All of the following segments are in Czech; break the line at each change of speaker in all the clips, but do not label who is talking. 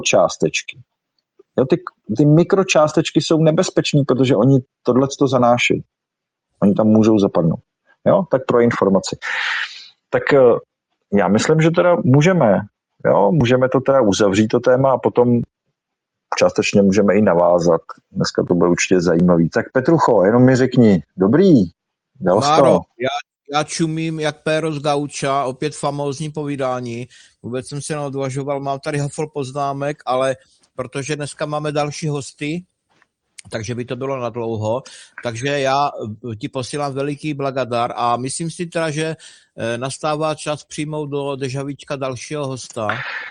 mikročástečky. Jo, ty mikročástečky jsou nebezpečný, protože oni tohleto zanášejí. Oni tam můžou zapadnout. Jo, tak pro informaci. Tak já myslím, že teda můžeme to teda uzavřít to téma a potom částečně můžeme i navázat. Dneska to bude určitě zajímavý. Tak Petrucho, jenom mi řekni, dobrý, dal jsi to.
Já čumím jak péro z gauča, opět famózní povídání. Vůbec jsem se neodvažoval, mám tady hafol poznámek, ale protože dneska máme další hosty, takže by to bylo nadlouho. Takže já ti posílám veliký blagadar a myslím si teda, že nastává čas přijmout do Dežavíčka dalšího hosta.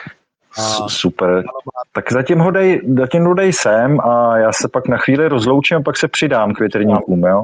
Super. Tak zatím ho dej sem a já se pak na chvíli rozloučím a pak se přidám k větrníkům, jo?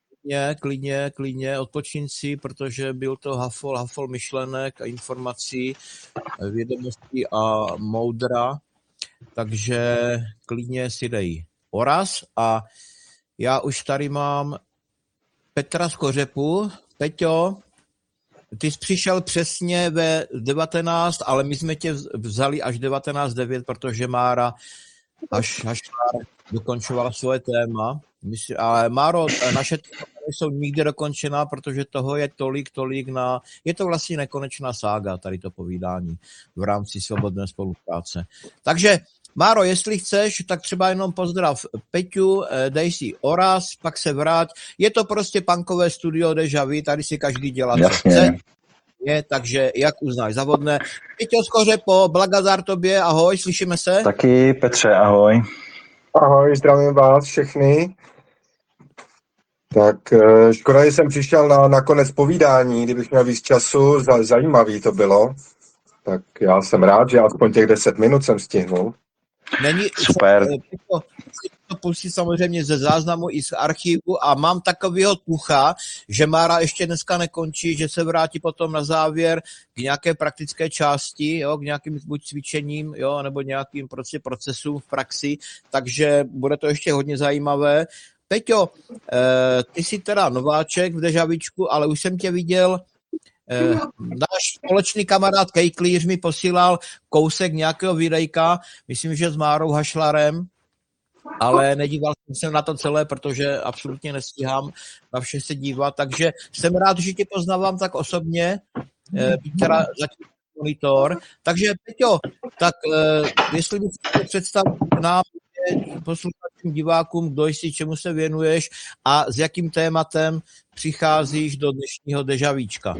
Klidně, odpočin si, protože byl to hafol myšlenek a informací, vědomostí a moudra, takže klidně si dej oraz a já už tady mám Petra z Kořepu. Peťo, ty jsi přišel přesně ve 19, ale my jsme tě vzali až 19:09, protože Mára až dokončovala svoje téma. Ale Máro, naše téma jsou nikdy dokončená, protože toho je tolik je to vlastně nekonečná sága, tady to povídání v rámci svobodné spolupráce. Takže Máro, jestli chceš, tak třeba jenom pozdrav Peťu, dej si oraz, pak se vrát. Je to prostě punkové studio Deja Vu, tady si každý dělá, co chce. Takže jak uznáš za vhodné. Peťo z Kořepo, blagadar tobě, ahoj, slyšíme se?
Taky Petře, ahoj.
Ahoj, zdravím vás všechny. Tak škoda, že jsem přišel na konec povídání, kdybych měl víc času, zajímavý to bylo. Tak já jsem rád, že aspoň těch 10 minut jsem stihnul.
Super.
To pustí samozřejmě ze záznamu i z archivu a mám takovýho tucha, že Mára ještě dneska nekončí, že se vrátí potom na závěr k nějaké praktické části, jo, k nějakým buď cvičením, jo, nebo nějakým procesům v praxi, takže bude to ještě hodně zajímavé. Peťo, ty jsi teda nováček v Dežavičku, ale už jsem tě viděl. Náš společný kamarád Kejklíř mi posílal kousek nějakého videjka, myslím, že s Márou Hašlarem, ale nedíval jsem se na to celé, protože absolutně nestíhám na vše se dívat, takže jsem rád, že tě poznávám tak osobně, teda zatím monitor. Takže Peťo, tak jestli bych se představil nám, posluchačům, divákům, kdo jsi, čemu se věnuješ a s jakým tématem přicházíš do dnešního Dežavíčka.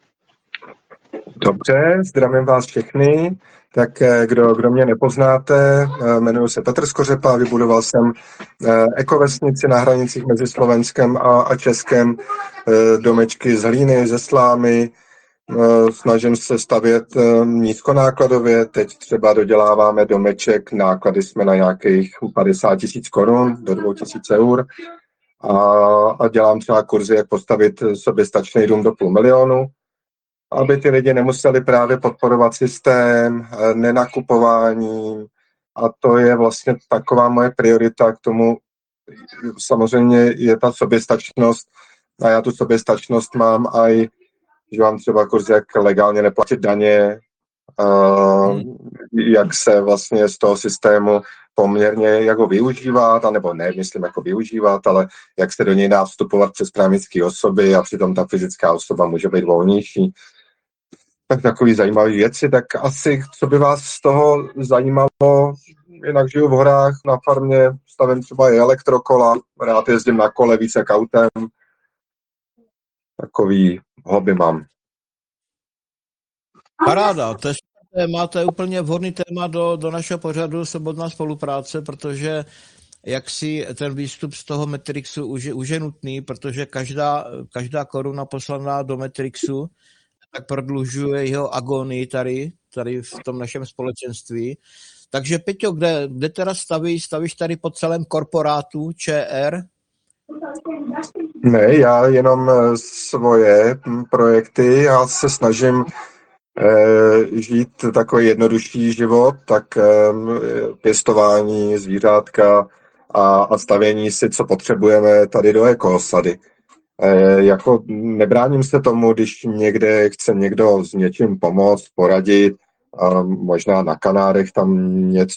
Dobře, zdravím vás všechny. Tak kdo mě nepoznáte, jmenuji se Petr z Kořepa, vybudoval jsem ekovesnici na hranicích mezi Slovenskem a Českem, domečky z hlíny, ze slámy, snažím se stavět nízkonákladově, teď třeba doděláváme domeček, náklady jsme na nějakých 50 000 korun do 2 000 eur a dělám třeba kurzy, jak postavit soběstačný dům do 500 000, aby ty lidi nemuseli právě podporovat systém, nenakupováním a to je vlastně taková moje priorita k tomu. Samozřejmě je ta soběstačnost a já tu soběstačnost mám aj, že mám třeba kurz, jak legálně neplatit daně, jak se vlastně z toho systému poměrně jak ho využívat, anebo ne, myslím jako využívat, ale jak se do něj dá vstupovat přes právnické osoby a přitom ta fyzická osoba může být volnější. Tak takový zajímavé věci, tak asi, co by vás z toho zajímalo, jinak žiju v horách na farmě, stavím třeba i elektrokola, rád jezdím na kole víc jak autem, takový hobby mám.
Paráda, to je úplně vhodný téma do našeho pořadu Svobodná spolupráce, protože jak si ten výstup z toho Matrixu už je nutný, protože každá koruna poslaná do Matrixu tak prodlužuje jeho agonii tady v tom našem společenství. Takže Peťo, kde teda stavíš tady po celém korporátu ČR?
Ne, já jenom svoje projekty, já se snažím žít takový jednodušší život, tak pěstování zvířátka a stavění si, co potřebujeme tady do ekoosady. Jako nebráním se tomu, když někde chce někdo s něčím pomoct, poradit, možná na Kanárech tam něco